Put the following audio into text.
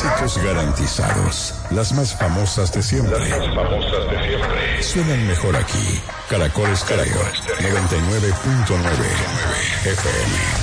Éxitos garantizados. Las más famosas de siempre. Suenan mejor aquí. Caracol Estéreo 99.9 FM.